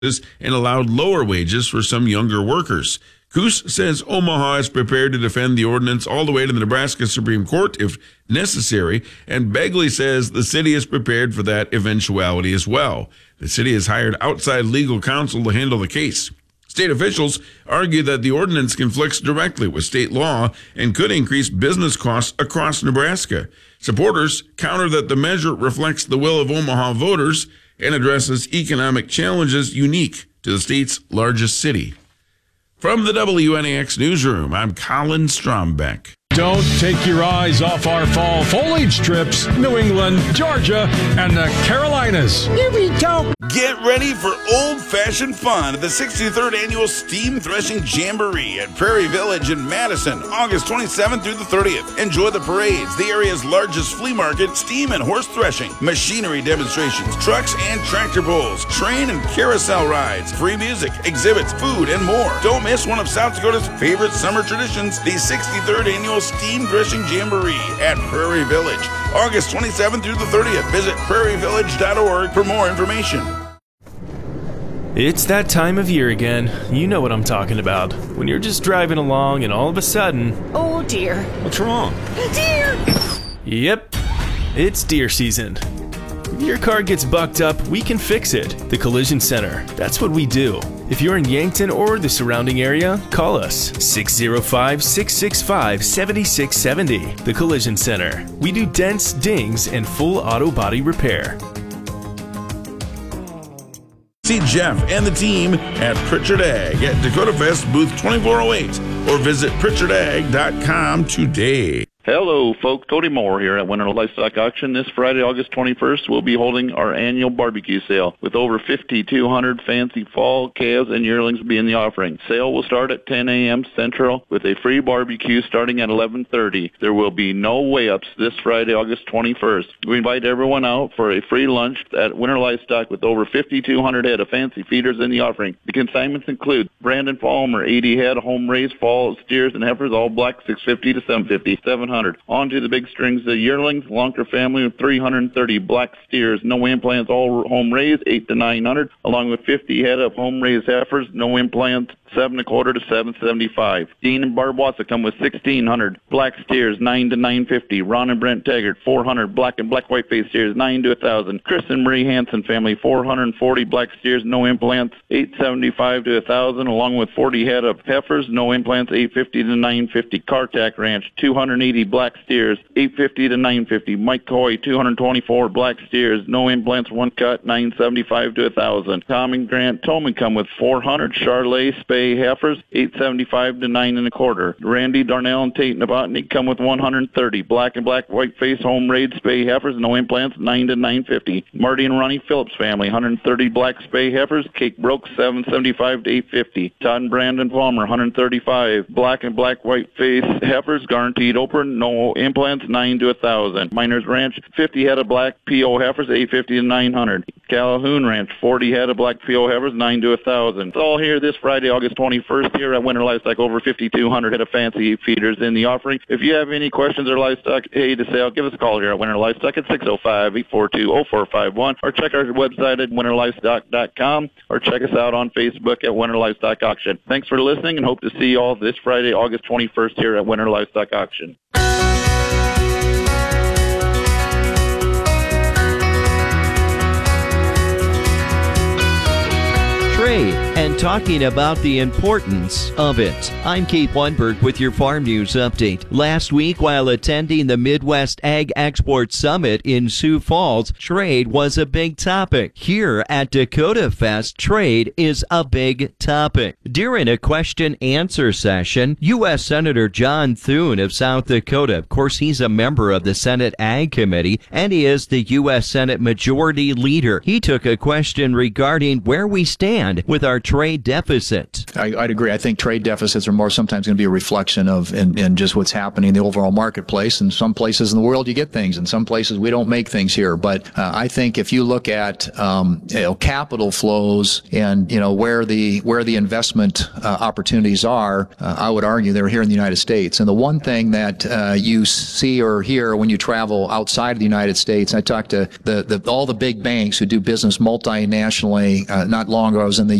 and allowed lower wages for some younger workers. Coos says Omaha is prepared to defend the ordinance all the way to the Nebraska Supreme Court if necessary, and Begley says the city is prepared for that eventuality as well. The city has hired outside legal counsel to handle the case. State officials argue that the ordinance conflicts directly with state law and could increase business costs across Nebraska. Supporters counter that the measure reflects the will of Omaha voters and addresses economic challenges unique to the state's largest city. From the WNAX newsroom, I'm Colin Strombeck. Don't take your eyes off our fall foliage trips, New England, Georgia, and the Carolinas. Here we go. Get ready for old-fashioned fun at the 63rd Annual Steam Threshing Jamboree at Prairie Village in Madison, August 27th through the 30th. Enjoy the parades, the area's largest flea market, steam and horse threshing, machinery demonstrations, trucks and tractor pulls, train and carousel rides, free music, exhibits, food, and more. Don't miss one of South Dakota's favorite summer traditions, the 63rd Annual Steam Threshing Jamboree at Prairie Village, August 27th through the 30th. Visit prairievillage.org for more information. It's that time of year again. You know what I'm talking about. When you're just driving along and all of a sudden... Oh dear. What's wrong? Deer! Yep, it's deer season. If your car gets bucked up, we can fix it. The Collision Center. That's what we do. If you're in Yankton or the surrounding area, call us 605-665-7670. The Collision Center. We do dents, dings, and full auto body repair. See Jeff and the team at Pritchard Ag at Dakota Fest booth 2408 or visit pritchardag.com today. Hello, folks. Cody Moore here at Winter Livestock Auction. This Friday, August 21st, we'll be holding our annual barbecue sale with over 5,200 fancy fall calves and yearlings will be in the offering. Sale will start at 10 a.m. Central with a free barbecue starting at 11:30. There will be no weigh-ups this Friday, August 21st. We invite everyone out for a free lunch at Winter Livestock with over 5,200 head of fancy feeders in the offering. The consignments include Brandon Palmer, 80 head of home-raised fall steers and heifers, all black, 650 to 750, 700. On to the big strings, the yearlings, Lonker family with 330 black steers, no implants, all home raised, 8 to 900, along with 50 head of home raised heifers, no implants, 7.25 to 775. Dean and Barbossa come with 1,600 black steers, 9 to 950. Ron and Brent Taggart, 400 black and black white face steers, 9 to 1,000. Chris and Marie Hansen family, 440 black steers, no implants, 875 to 1,000, along with 40 head of heifers, no implants, 850 to 950. Cartack Ranch, 280 black steers, 850 to 950. Mike Coy, 224 black steers, no implants, one cut, 975 to 1,000. Tom and Grant Tolman come with 400 Charlet Spay heifers, 875 to 9.25. Randy Darnell and Tate Novotny come with 130 black and black white face home raised spay heifers, no implants, 9 to 950. Marty and Ronnie Phillips family, 130 black spay heifers, Cake Broke, 775 to 850. Todd and Brandon Palmer, 135 black and black white face heifers, guaranteed open, no implants, 9 to 1,000. Miners Ranch, 50 head of black PO heifers, 850 to 900. Calhoun Ranch, 40 head of black PO heifers, 9 to 1,000. It's all here this Friday, August 21st, here at Winter Livestock, over 5,200 head of fancy feeders in the offering. If you have any questions or livestock aid to sale, give us a call here at Winter Livestock at 605-842-0451, or check our website at winterlivestock.com, or check us out on Facebook at Winter Livestock Auction. Thanks for listening, and hope to see you all this Friday, August 21st, here at Winter Livestock Auction. Trade and talking about the importance of it. I'm Keith Lundberg with your Farm News Update. Last week, while attending the Midwest Ag Export Summit in Sioux Falls, trade was a big topic. Here at Dakota Fest, trade is a big topic. During a question-answer session, U.S. Senator John Thune of South Dakota, of course, he's a member of the Senate Ag Committee, and he is the U.S. Senate Majority Leader. He took a question regarding where we stand with our trade deficit. I'd agree. I think trade deficits are more sometimes going to be a reflection of in just what's happening in the overall marketplace. In some places in the world, you get things. In some places, we don't make things here. But I think if you look at capital flows and where the investment opportunities are, I would argue they're here in the United States. And the one thing that you see or hear when you travel outside of the United States, I talked to all the big banks who do business multinationally. Not long ago, I was in the